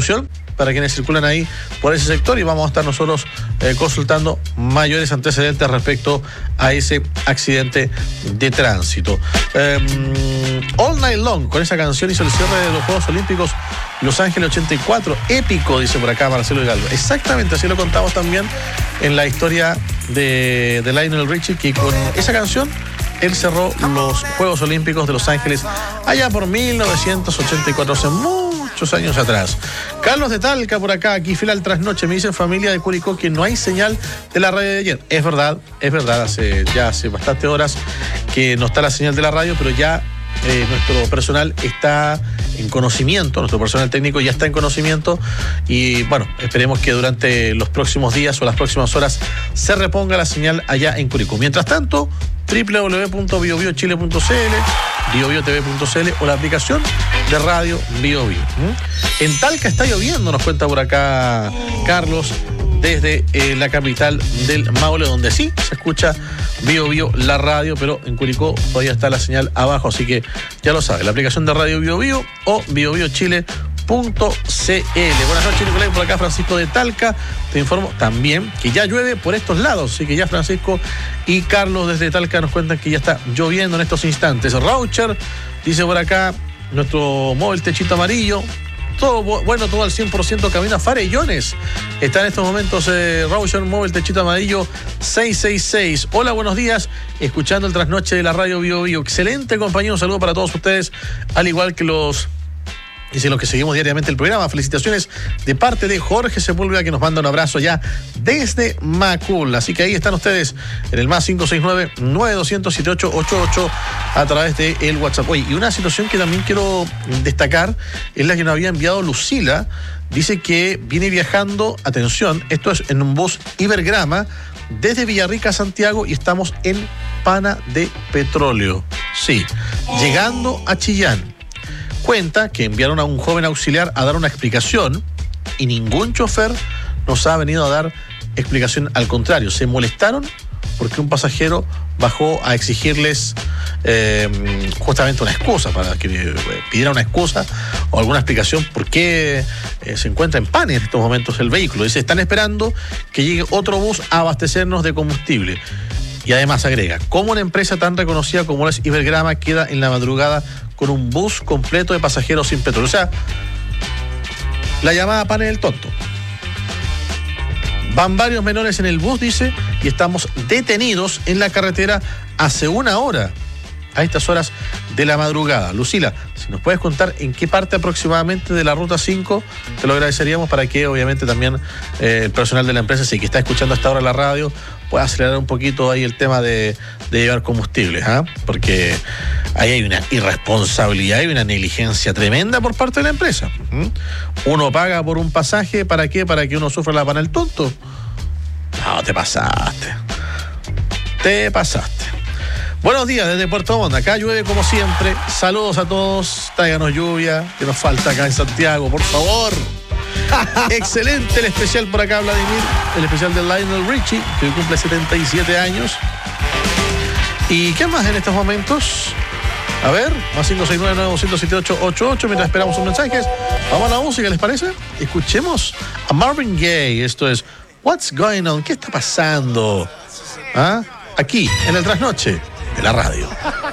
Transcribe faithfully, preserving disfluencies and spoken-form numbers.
precaución para quienes circulan ahí por ese sector, y vamos a estar nosotros eh, consultando mayores antecedentes respecto a ese accidente de tránsito. Eh, All Night Long, con esa canción hizo el cierre de los Juegos Olímpicos Los Ángeles ochenta y cuatro, épico, dice por acá Marcelo Hidalgo. Exactamente, así lo contamos también en la historia de, de Lionel Richie, que con esa canción él cerró los Juegos Olímpicos de Los Ángeles allá por mil novecientos ochenta y cuatro, hace muchos años atrás. Carlos de Talca por acá, aquí fila al trasnoche, me dicen familia de Curicó que no hay señal de la radio de ayer. Es verdad, es verdad, hace ya hace bastantes horas que no está la señal de la radio, pero ya eh, nuestro personal está en conocimiento, nuestro personal técnico ya está en conocimiento, y bueno, esperemos que durante los próximos días o las próximas horas se reponga la señal allá en Curicó. Mientras tanto, doble u doble u doble u punto bio bio chile punto c l, bio bio t v punto c l o la aplicación de Radio Bio Bio. ¿Mm? En Talca está lloviendo, nos cuenta por acá Carlos, desde eh, la capital del Maule, donde sí se escucha Bio Bio la radio, pero en Curicó todavía está la señal abajo, así que ya lo sabe, la aplicación de Radio Bio Bio o bio bio chile punto c l. Buenas noches, Nicolás, por acá Francisco de Talca. Te informo también que ya llueve por estos lados, así que ya Francisco y Carlos desde Talca nos cuentan que ya está lloviendo en estos instantes. Raucher dice por acá, nuestro móvil techito amarillo, todo bueno, todo al cien por ciento camino a Farellones. Está en estos momentos eh, Raucher, móvil techito amarillo seiscientos sesenta y seis. Hola, buenos días, escuchando el trasnoche de la radio Bio Bio. Excelente compañía, un saludo para todos ustedes, al igual que los Dicen los que seguimos diariamente el programa. Felicitaciones de parte de Jorge Sepúlveda, que nos manda un abrazo ya desde Macul. Así que ahí están ustedes en el más cinco seis nueve, nueve dos cero cero, siete ocho ocho ocho a través de el WhatsApp. Oye, y una situación que también quiero destacar es la que nos había enviado Lucila. Dice que viene viajando, atención, esto es en un bus Ibergrama, desde Villarrica a Santiago, y estamos en Pana de Petróleo. Sí, llegando a Chillán. Cuenta que enviaron a un joven auxiliar a dar una explicación y ningún chofer nos ha venido a dar explicación. Al contrario, se molestaron porque un pasajero bajó a exigirles eh, justamente una excusa, para que eh, pidiera una excusa o alguna explicación por qué eh, se encuentra en Pana en estos momentos el vehículo. Dice, están esperando que llegue otro bus a abastecernos de combustible. Y además agrega, ¿cómo una empresa tan reconocida como es Ibergrama queda en la madrugada con un bus completo de pasajeros sin petróleo? O sea, la llamada Pana del tonto. Van varios menores en el bus, dice, y estamos detenidos en la carretera hace una hora, a estas horas de la madrugada. Lucila, si nos puedes contar en qué parte aproximadamente de la ruta cinco, te lo agradeceríamos, para que obviamente también eh, el personal de la empresa, si que está escuchando hasta ahora la radio, pueda acelerar un poquito ahí el tema de, de llevar combustible, ¿eh? Porque ahí hay una irresponsabilidad y una negligencia tremenda por parte de la empresa. ¿Mm? Uno paga por un pasaje, ¿para qué? Para que uno sufra la pana del tonto. No, te pasaste. Te pasaste. Buenos días desde Puerto Montt. Acá llueve como siempre. Saludos a todos. Tráiganos lluvia, que nos falta acá en Santiago, por favor. Excelente el especial por acá, Vladimir. El especial de Lionel Richie, que hoy cumple setenta y siete años. ¿Y qué más en estos momentos? A ver, más cinco seis nueve, nueve dos cero cero, siete ocho ocho ocho. Mientras esperamos sus mensajes, vamos a la música, ¿les parece? Escuchemos a Marvin Gaye. Esto es What's Going On. ¿Qué está pasando? ¿Ah? Aquí, en el trasnoche de la radio.